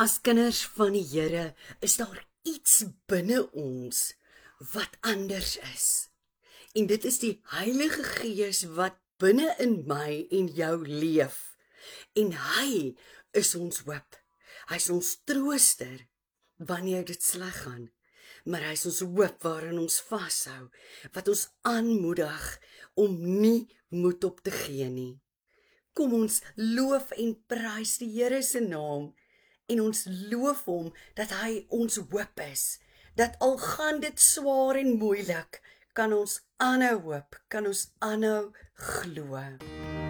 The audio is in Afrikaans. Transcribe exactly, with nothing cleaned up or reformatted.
As kinders van die Here is daar iets binne ons wat anders is. En dit is die Heilige Gees wat binne in my en jou leef. En hy is ons hoop. Hy is ons trooster wanneer dit sleg gaan. Maar hy is ons hoop waarin ons vashou, wat ons aanmoedig om nie moed op te gee nie. Kom ons loof en prys die Here se naam en ons loof hom dat hy ons hoop is. Dat al gaan dit swaar en moeilik, kan ons aanhou hoop, kan ons aanhou glo.